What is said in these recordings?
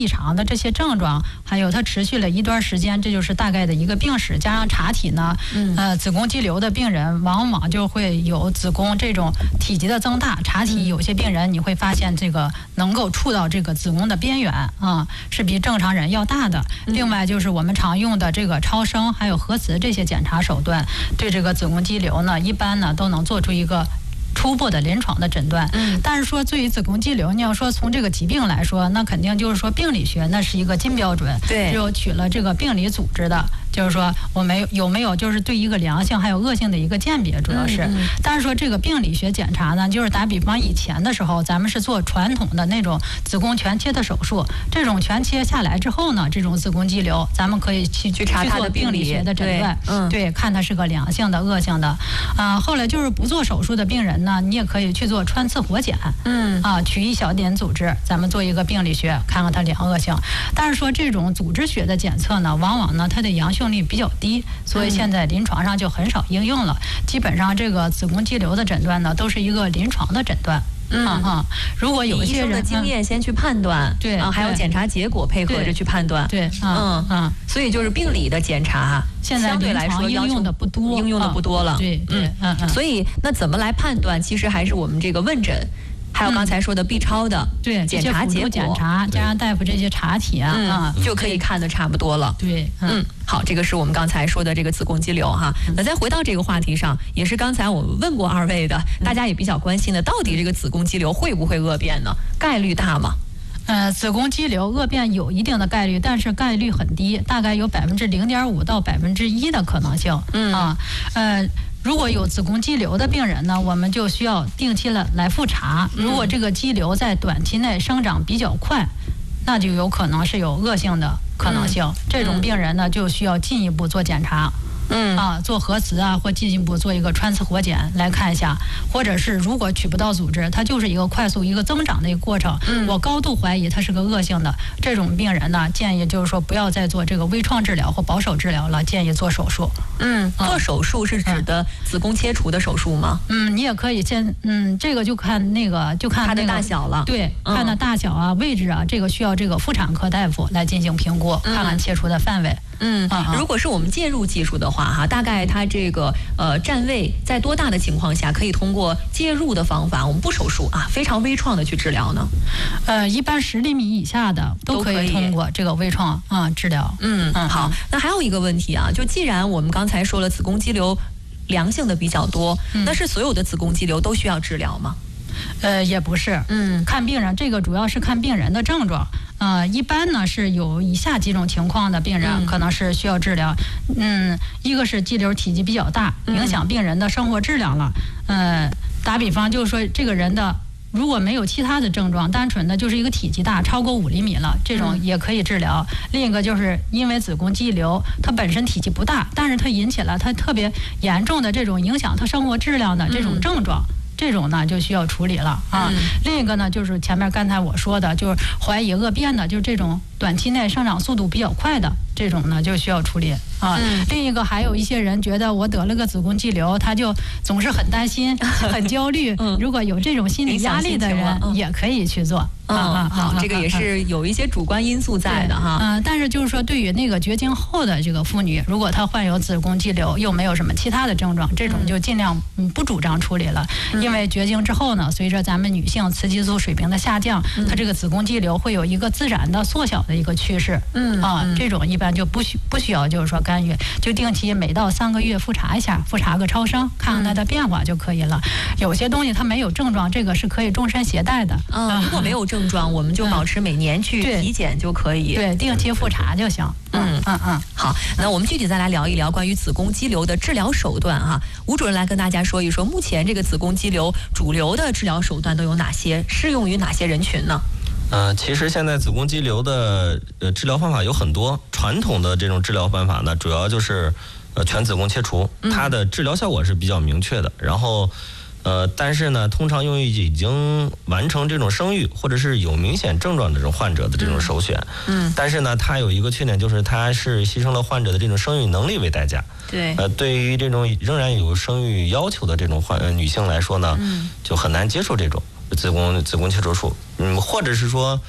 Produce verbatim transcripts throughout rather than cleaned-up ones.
异常的这些症状，还有它持续了一段时间，这就是大概的一个病史。加上查体呢，呃，子宫肌瘤的病人往往就会有子宫这种体积的增大。查体有些病人你会发现这个能够触到这个子宫的边缘啊，是比正常人要大的。另外就是我们常用的这个超声还有核磁这些检查手段，对这个子宫肌瘤呢，一般呢都能做出一个初步的临床的诊断。嗯，但是说对于子宫肌瘤，你要说从这个疾病来说，那肯定就是说病理学那是一个金标准， 对， 只有取了这个病理组织的，就是说我们有没有就是对一个良性还有恶性的一个鉴别，主要是。嗯嗯、但是说这个病理学检查呢，就是打比方以前的时候，咱们是做传统的那种子宫全切的手术，这种全切下来之后呢，这种子宫肌瘤，咱们可以去去查它的病理学的诊断， 对，嗯、 对，看它是个良性的、恶性的。啊、呃，后来就是不做手术的病人呢，你也可以去做穿刺活检，嗯，啊，取一小点组织，咱们做一个病理学，看看它良恶性。但是说这种组织学的检测呢，往往呢它的阳性率比较低，所以现在临床上就很少应用了。基本上这个子宫肌瘤的诊断呢，都是一个临床的诊断。嗯啊，如果有一些人的经验先去判断， 对啊，还有检查结果配合着去判断， 对，嗯嗯， 所以就是病理的检查， 现在相对来说应用的不多， 应用的不多了， 对， 嗯嗯嗯， 所以那怎么来判断？其实还是我们这个问诊。还有刚才说的 B 超的对检查结果， 检查加上大夫这些查体啊，啊、 嗯，就可以看得差不多了。 对， 嗯，嗯好，这个是我们刚才说的这个子宫肌瘤哈。那再回到这个话题上，也是刚才我问过二位的，大家也比较关心的，到底这个子宫肌瘤会不会恶变呢？概率大吗？ 呃，子宫肌瘤恶变有一定的概率，但是概率很低，大概有百分之零点五到百分之一的可能性。嗯啊，呃。如果有子宫肌瘤的病人呢，我们就需要定期的来复查。如果这个肌瘤在短期内生长比较快，那就有可能是有恶性的可能性。嗯、这种病人呢，就需要进一步做检查。嗯啊，做核磁啊，或进一步做一个穿刺活检来看一下，或者是如果取不到组织，它就是一个快速一个增长的一个过程，嗯、我高度怀疑它是个恶性的，这种病人呢，建议就是说不要再做这个微创治疗或保守治疗了，建议做手术。 嗯，做手术是指的子宫切除的手术吗？ 嗯，你也可以先，嗯，这个就看那个就看、那个、 它的大小了， 对，嗯、看它大小啊、位置啊，这个需要这个妇产科大夫来进行评估，嗯、看看切除的范围。 嗯，如果是我们介入技术的话，哈，大概它这个呃占位在多大的情况下，可以通过介入的方法，我们不手术啊，非常微创的去治疗呢？ 呃，一般十厘米以下的都可以通过这个微创啊、呃、治疗。 嗯嗯，好，那还有一个问题啊，就既然我们刚才说了子宫肌瘤良性的比较多，嗯、那是所有的子宫肌瘤都需要治疗吗？ 呃，也不是，嗯，看病人，这个主要是看病人的症状。呃，一般呢是有以下几种情况的病人可能是需要治疗。嗯，一个是肌瘤体积比较大，影响病人的生活质量了。呃，打比方就是说这个人的如果没有其他的症状，单纯的就是一个体积大，超过五厘米了，这种也可以治疗。嗯、另一个就是因为子宫肌瘤，它本身体积不大，但是它引起了它特别严重的这种影响它生活质量的这种症状。嗯这种呢就需要处理了啊。嗯、另一个呢就是前面刚才我说的，就是怀疑恶变的，就是这种短期内生长速度比较快的这种呢就需要处理啊。嗯、另一个还有一些人觉得我得了个子宫肌瘤，他就总是很担心、很焦虑。嗯、如果有这种心理压力的人，嗯、也可以去做。 嗯，啊、好，这个也是有一些主观因素在的哈。 嗯、呃，但是就是说，对于那个绝经后的这个妇女，如果她患有子宫肌瘤，又没有什么其他的症状，这种就尽量嗯不主张处理了。嗯、因为绝经之后呢，随着咱们女性雌激素水平的下降，嗯、它这个子宫肌瘤会有一个自然的缩小的一个趋势。嗯啊，这种一般就不需不需要就是说干预，就定期每到三个月复查一下，复查个超声，看看它的变化就可以了。有些东西它没有症状，这个是可以终身携带的。 嗯，如果没有症状，我们就保持每年去体检就可以。 对，定期复查就行。嗯嗯嗯。 好，那我们具体再来聊一聊关于子宫肌瘤的治疗手段哈。吴主任来跟大家说一说，目前这个子宫肌瘤主流的治疗手段都有哪些，适用于哪些人群呢？ 呃，其实现在子宫肌瘤的呃治疗方法有很多，传统的这种治疗方法呢，主要就是呃全子宫切除，它的治疗效果是比较明确的。然后呃，但是呢，通常用于已经完成这种生育或者是有明显症状的这种患者的这种首选。嗯。但是呢，它有一个缺点，就是它是牺牲了患者的这种生育能力为代价。 对。 呃，对于这种仍然有生育要求的这种患、呃、女性来说呢，嗯，就很难接受这种子宫子宫切除术。嗯，或者是说，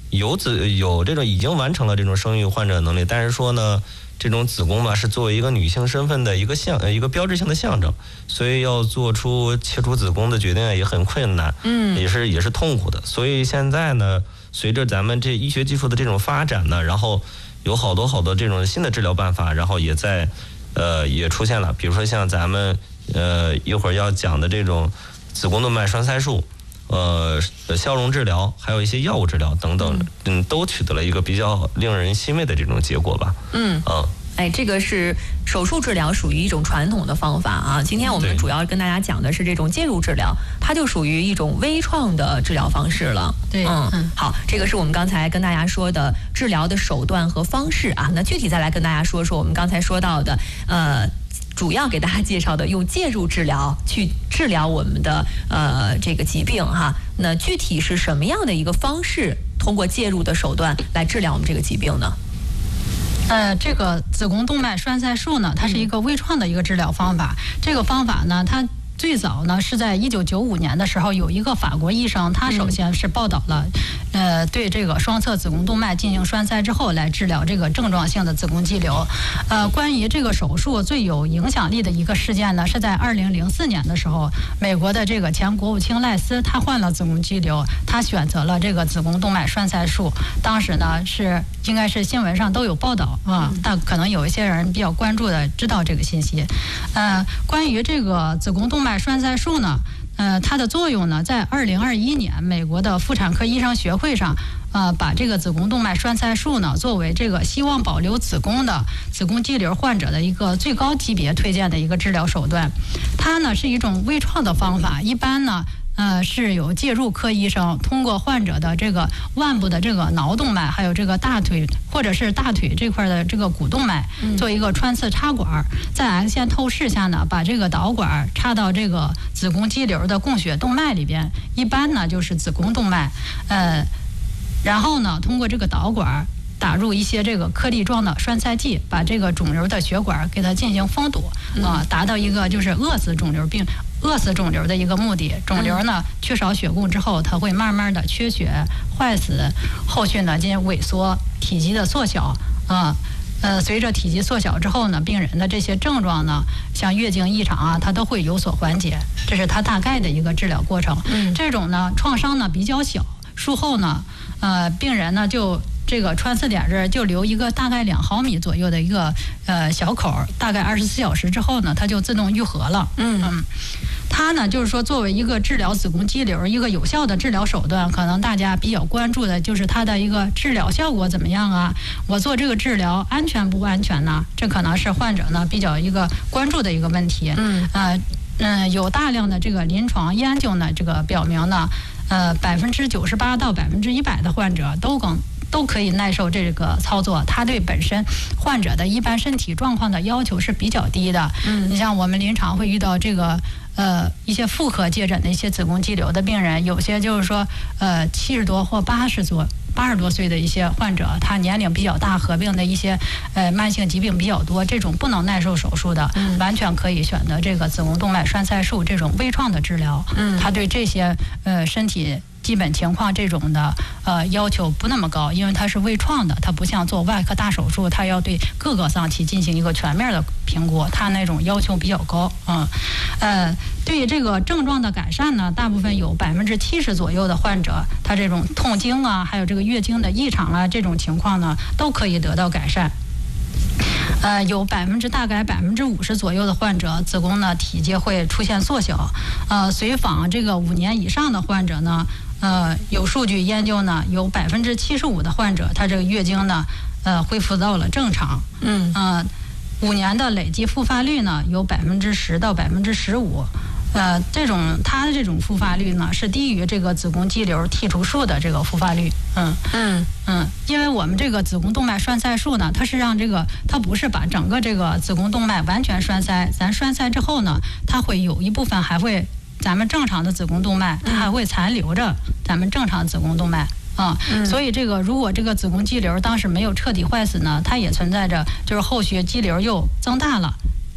有子有这种已经完成了这种生育患者能力，但是说呢，这种子宫嘛是作为一个女性身份的一个象呃一个标志性的象征，所以要做出切除子宫的决定也很困难，嗯，也是也是痛苦的。所以现在呢，随着咱们这医学技术的这种发展呢，然后有好多好多这种新的治疗办法，然后也在呃也出现了，比如说像咱们呃一会儿要讲的这种子宫动脉栓塞术。呃，消融治疗，还有一些药物治疗等等，嗯，都取得了一个比较令人欣慰的这种结果吧。 嗯嗯，哎，这个是手术治疗，属于一种传统的方法啊。今天我们主要跟大家讲的是这种介入治疗，它就属于一种微创的治疗方式了。 对， 嗯，好，这个是我们刚才跟大家说的治疗的手段和方式啊。那具体再来跟大家说说我们刚才说到的，呃。主要给大家介绍的用介入治疗去治疗我们的呃这个疾病哈，那具体是什么样的一个方式，通过介入的手段来治疗我们这个疾病呢？ 呃，这个子宫动脉栓塞术呢，它是一个微创的一个治疗方法。嗯、这个方法呢，它最早呢是在一九九五年的时候，有一个法国医生，他首先是报道了，呃，对这个双侧子宫动脉进行栓塞之后来治疗这个症状性的子宫肌瘤。呃，关于这个手术最有影响力的一个事件呢，是在二零零四年的时候，美国的这个前国务卿赖斯他患了子宫肌瘤，他选择了这个子宫动脉栓塞术。当时呢是应该是新闻上都有报道啊，但可能有一些人比较关注的知道这个信息。呃，关于这个子宫动脉栓塞术呢，呃，它的作用呢，在二零二一年美国的妇产科医生学会上，呃，把这个子宫动脉栓塞术呢作为这个希望保留子宫的子宫肌瘤患者的一个最高级别推荐的一个治疗手段。它呢是一种微创的方法，一般呢。呃，是有介入科医生通过患者的这个腕部的这个桡动脉，还有这个大腿或者是大腿这块的这个股动脉，做一个穿刺插管，在 X 线透视下呢，把这个导管插到这个子宫肌瘤的供血动脉里边，一般呢就是子宫动脉，呃，然后呢通过这个导管。打入一些这个颗粒状的栓塞剂，把这个肿瘤的血管给它进行封堵，啊、呃，达到一个就是饿死肿瘤病、饿死肿瘤的一个目的。肿瘤呢缺少血供之后，它会慢慢的缺血、坏死，后续呢进行萎缩、体积的缩小，啊、呃，呃，随着体积缩小之后呢，病人的这些症状呢，像月经异常啊，它都会有所缓解。这是它大概的一个治疗过程。嗯，这种呢创伤呢比较小，术后呢，呃，病人呢就。这个穿刺点这儿就留一个大概两毫米左右的一个呃小口，大概二十四小时之后呢，它就自动愈合了。嗯嗯，它呢就是说作为一个治疗子宫肌瘤一个有效的治疗手段，可能大家比较关注的就是它的一个治疗效果怎么样啊？我做这个治疗安全不安全呢？这可能是患者呢比较一个关注的一个问题。嗯呃嗯，有大量的这个临床研究呢，这个表明呢，呃百分之九十八到百分之一百的患者都更。都可以耐受这个操作，它对本身患者的一般身体状况的要求是比较低的。嗯，你像我们临床会遇到这个呃一些妇科接诊的一些子宫肌瘤的病人，有些就是说呃七十多或八十多八十多岁的一些患者，他年龄比较大，合并的一些呃慢性疾病比较多，这种不能耐受手术的，嗯、完全可以选择这个子宫动脉栓塞术这种微创的治疗。嗯，它对这些呃身体。基本情况这种的呃要求不那么高，因为它是微创的，它不像做外科大手术，它要对各个脏器进行一个全面的评估，它那种要求比较高。嗯，呃，对于这个症状的改善呢，大部分有百分之七十左右的患者，他这种痛经啊，还有这个月经的异常啊，这种情况呢，都可以得到改善。呃，有百分之大概百分之五十左右的患者，子宫呢体积会出现缩小。呃，随访这个五年以上的患者呢，呃，有数据研究呢，有百分之七十五的患者，他这个月经呢，呃，恢复到了正常。嗯，呃，五年的累计复发率呢，有百分之十到百分之十五。呃，这种它的这种复发率呢，是低于这个子宫肌瘤剔除术的这个复发率。嗯嗯嗯，因为我们这个子宫动脉栓塞术呢，它是让这个它不是把整个这个子宫动脉完全栓塞，咱栓塞之后呢，它会有一部分还会咱们正常的子宫动脉，它还会残留着咱们正常子宫动脉。啊、嗯，所以这个如果这个子宫肌瘤当时没有彻底坏死呢，它也存在着就是后续肌瘤又增大了。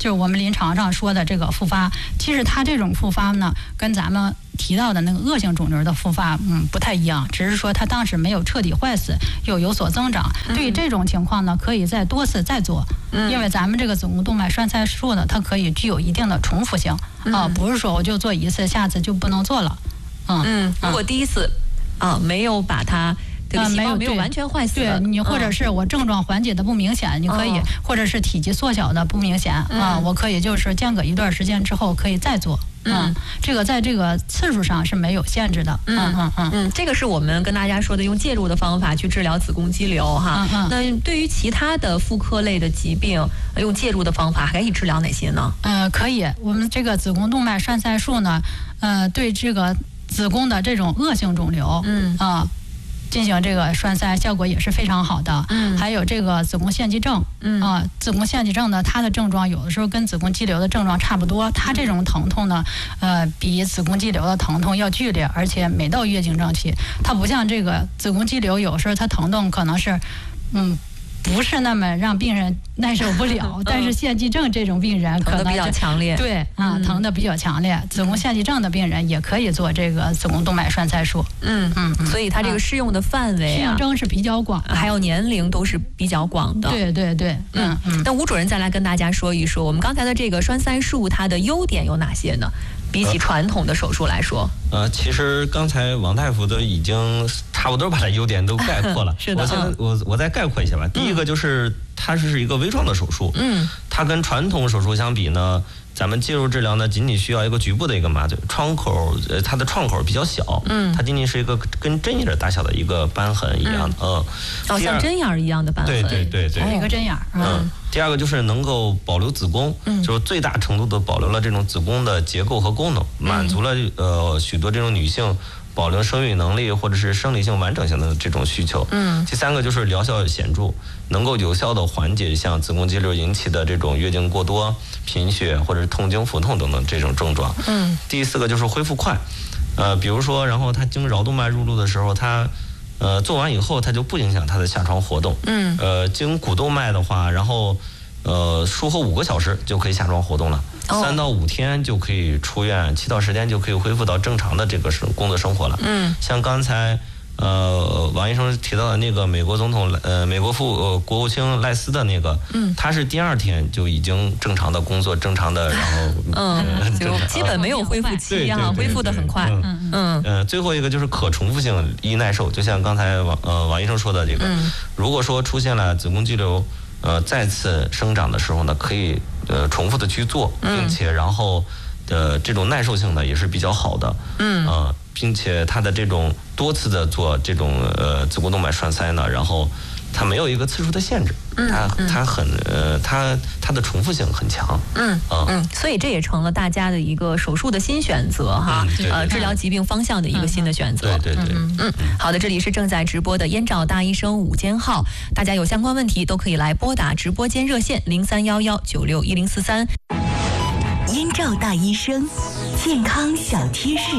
就是我们临床上说的这个复发，其实它这种复发呢，跟咱们提到的那个恶性肿瘤的复发，嗯，不太一样，只是说它当时没有彻底坏死，又有所增长。嗯、对于这种情况呢，可以再多次再做，嗯、因为咱们这个子宫动脉栓塞术呢，它可以具有一定的重复性啊、嗯呃，不是说我就做一次，下次就不能做了。嗯嗯，如果第一次啊没有把它。呃， 没有没有完全坏死， 对你或者是我症状缓解的不明显，嗯、你可以，或者是体积缩小的不明显啊、嗯呃，我可以就是间隔一段时间之后可以再做。嗯，嗯这个在这个次数上是没有限制的。 嗯嗯嗯嗯，这个是我们跟大家说的用介入的方法去治疗子宫肌瘤哈。嗯嗯。那对于其他的妇科类的疾病，用介入的方法还可以治疗哪些呢？ 呃，可以，我们这个子宫动脉栓塞术呢，呃，对这个子宫的这种恶性肿瘤，嗯啊。呃进行这个栓塞效果也是非常好的，嗯，还有这个子宫腺肌症，嗯啊，子宫腺肌症呢，它的症状有的时候跟子宫肌瘤的症状差不多，它这种疼痛呢，呃，比子宫肌瘤的疼痛要剧烈，而且每到月经周期，它不像这个子宫肌瘤，有时候它疼痛可能是，嗯。不是那么让病人耐受不了，但是腺肌症这种病人可能比较强烈， 对啊，疼的比较强烈。子宫腺肌症的病人也可以做这个子宫动脉栓塞术。 嗯嗯，所以它这个适用的范围、啊、 适用症是比较广的， 还有年龄都是比较广的。 对对对，嗯嗯。 那吴主任再来跟大家说一说，我们刚才的这个栓塞术它的优点有哪些呢？比起传统的手术来说， 呃，其实刚才王大夫都已经差不多把它优点都概括了。 是的， 我现在我我再概括一下吧。嗯、第一个就是它是一个微创的手术，嗯，它跟传统手术相比呢，咱们介入治疗呢，仅仅需要一个局部的一个麻醉，创口呃它的创口比较小，嗯，它仅仅是一个跟针眼大小的一个瘢痕一样的，嗯， 哦、嗯，像针眼一样的瘢痕， 对对对对， 一个针眼， 嗯。第二个就是能够保留子宫，嗯、就是最大程度的保留了这种子宫的结构和功能，嗯、满足了呃许多这种女性保留生育能力或者是生理性完整性的这种需求。嗯。第三个就是疗效显著，能够有效的缓解像子宫肌瘤引起的这种月经过多、贫血或者是痛经、腹痛等等这种症状。嗯。第四个就是恢复快，呃，比如说，然后它经桡动脉入路的时候，它。呃，做完以后它就不影响它的下床活动。嗯。呃，经股动脉的话，然后呃术后五个小时就可以下床活动了，三、哦、到五天就可以出院，七到十天就可以恢复到正常的这个生工作生活了。嗯。像刚才呃王医生提到的那个美国总统呃美国副呃国务卿赖斯的那个，嗯，他是第二天就已经正常的工作，正常的，然后嗯，呃、就基本没有恢复期啊，恢复的很快。 嗯嗯呃，最后一个就是可重复性易耐受，就像刚才王呃王医生说的这个，嗯、如果说出现了子宫肌瘤呃再次生长的时候呢，可以呃重复的去做，并且然后的这种耐受性呢也是比较好的。嗯呃。并且它的这种多次的做这种呃子宫动脉栓塞呢，然后它没有一个次数的限制，它它很呃它它的重复性很强， 嗯嗯，所以这也成了大家的一个手术的新选择哈，呃治疗疾病方向的一个新的选择， 对对对， 嗯，好的，这里是正在直播的燕赵大医生午间号，大家有相关问题都可以来拨打直播间热线零三幺幺九六一零四三。 燕赵大医生，健康小贴士。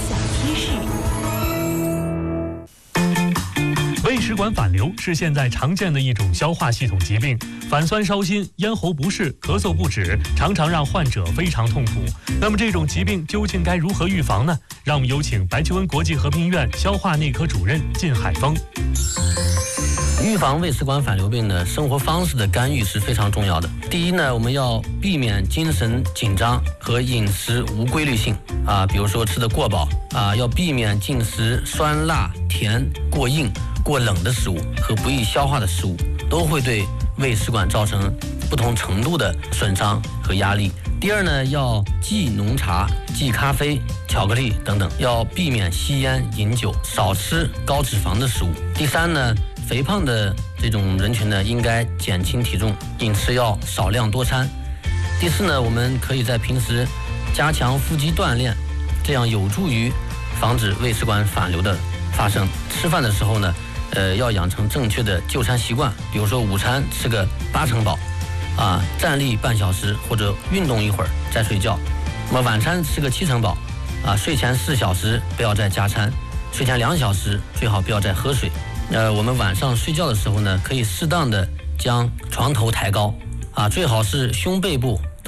胃食管反流是现在常见的一种消化系统疾病，反酸烧心、咽喉不适、咳嗽不止，常常让患者非常痛苦。那么这种疾病究竟该如何预防呢？让我们有请白求恩国际和平医院消化内科主任靳海峰。 预防胃食管反流病呢，生活方式的干预是非常重要的。第一呢，我们要避免精神紧张和饮食无规律性啊，比如说吃得过饱啊，要避免进食酸辣甜过硬过冷的食物和不易消化的食物，都会对胃食管造成不同程度的损伤和压力。第二呢，要忌浓茶、忌咖啡、巧克力等等，要避免吸烟、饮酒，少吃高脂肪的食物。第三呢，肥胖的这种人群呢，应该减轻体重，饮食要少量多餐。第四呢，我们可以在平时加强腹肌锻炼，这样有助于防止胃食管反流的发生。吃饭的时候呢，呃，要养成正确的就餐习惯，比如说午餐吃个八成饱，啊，站立半小时或者运动一会儿再睡觉。那么晚餐吃个七成饱，啊，睡前四小时不要再加餐，睡前两小时最好不要再喝水。呃，我们晚上睡觉的时候呢，可以适当的将床头抬高，啊，最好是胸背部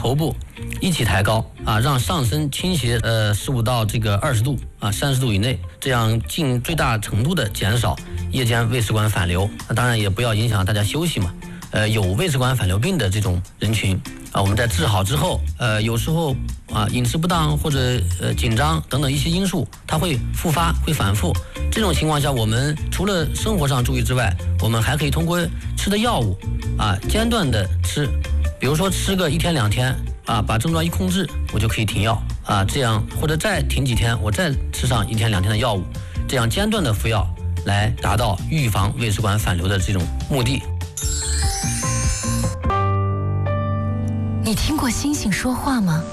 头部一起抬高啊，让上身倾斜呃十五到这个二十度啊，三十度以内，这样尽最大程度的减少夜间胃食管反流。那当然也不要影响大家休息嘛。呃，有胃食管反流病的这种人群啊，我们在治好之后，呃，有时候啊饮食不当或者呃紧张等等一些因素，它会复发，会反复。这种情况下，我们除了生活上注意之外，我们还可以通过吃的药物啊，间断的吃，比如说吃个一天两天啊，把症状一控制，我就可以停药啊，这样或者再停几天，我再吃上一天两天的药物，这样间断的服药来达到预防胃食管反流的这种目的。 你听过星星说话吗？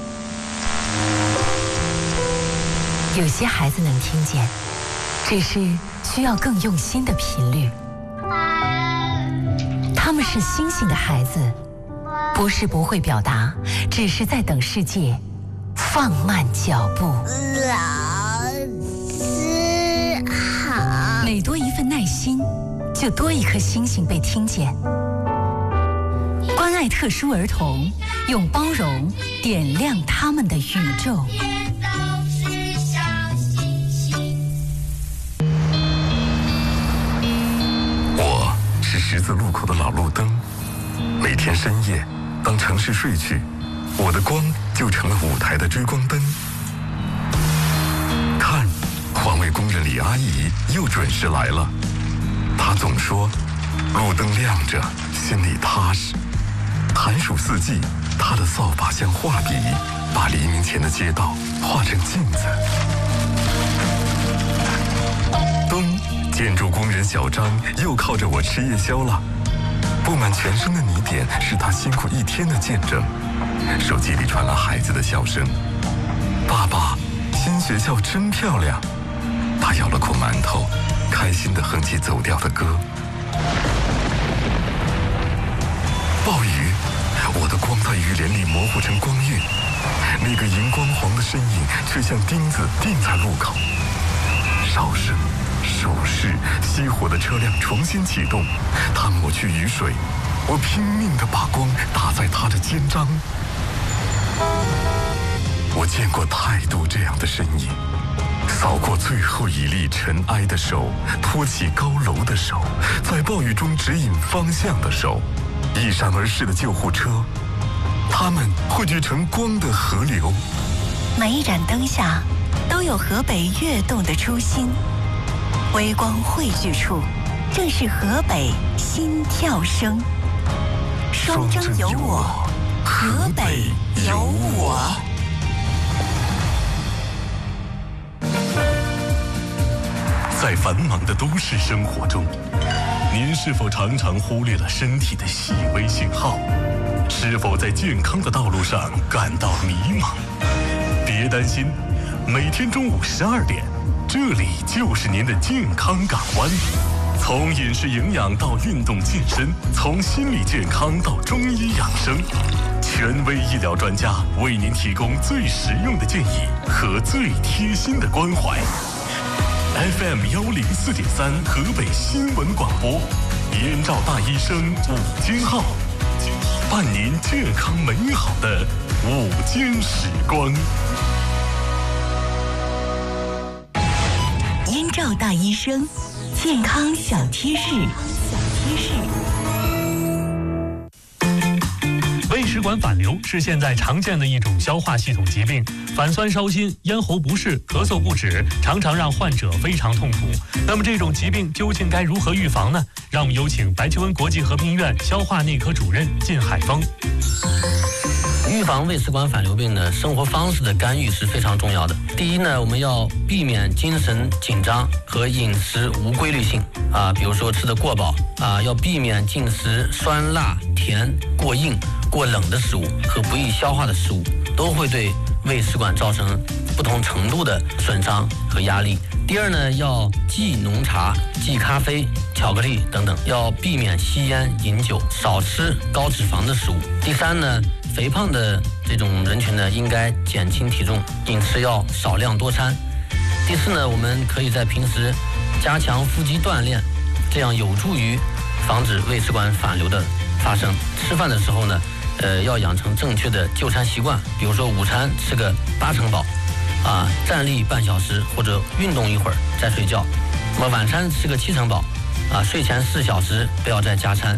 有些孩子能听见，只是需要更用心的频率。他们是星星的孩子，不是不会表达，只是在等世界放慢脚步。 老师好。 每多一份耐心，就多一颗星星被听见。关爱特殊儿童，用包容点亮他们的宇宙。 我是十字路口的老路灯，每天深夜，当城市睡去，我的光就成了舞台的追光灯。看，环卫工人李阿姨又准时来了。她总说，路灯亮着，心里踏实。寒暑四季，他的扫把像画笔，把黎明前的街道画成镜子。冬，建筑工人小张又靠着我吃夜宵了。布满全身的泥点是他辛苦一天的见证。手机里传来孩子的笑声：“爸爸，新学校真漂亮。”他咬了口馒头，开心地哼起走调的歌。暴雨，我的光在雨帘里模糊成光晕，那个荧光黄的身影却像钉子钉在路口。哨声、手势，熄火的车辆重新启动，他抹去雨水，我拼命地把光打在他的肩章。我见过太多这样的身影，扫过最后一粒尘埃的手，托起高楼的手，在暴雨中指引方向的手，一闪而逝的救护车，它们汇聚成光的河流。 每一盏灯下都有河北跃动的初心，微光汇聚处，正是河北心跳声。双征有我，河北有我。 在繁忙的都市生活中，您是否常常忽略了身体的细微信号？是否在健康的道路上感到迷茫？别担心，每天中午十二点，这里就是您的健康港湾。从饮食营养到运动健身，从心理健康到中医养生，权威医疗专家为您提供最实用的建议和最贴心的关怀。F M 幺零四点三河北新闻广播，燕赵大医生午间号，伴您健康美好的午间时光。 燕赵大医生，健康小贴士。小贴士。 胃食管反流是现在常见的一种消化系统疾病，反酸烧心、咽喉不适、咳嗽不止，常常让患者非常痛苦。那么这种疾病究竟该如何预防呢？让我们有请白求恩国际和平医院消化内科主任靳海峰。 预防胃食管反流病呢，生活方式的干预是非常重要的。第一呢，我们要避免精神紧张和饮食无规律性啊，比如说吃得过饱啊，要避免进食酸辣甜、过硬、过冷的食物和不易消化的食物，都会对胃食管造成不同程度的损伤和压力。第二呢，要忌浓茶、忌咖啡、巧克力等等，要避免吸烟、饮酒，少吃高脂肪的食物。第三呢，肥胖的这种人群呢，应该减轻体重，饮食要少量多餐。第四呢，我们可以在平时加强腹肌锻炼，这样有助于防止胃食管反流的发生。吃饭的时候呢， 呃，要养成正确的就餐习惯，比如说午餐吃个八成饱，啊，站立半小时或者运动一会儿再睡觉。那么晚餐吃个七成饱，啊，睡前四小时不要再加餐。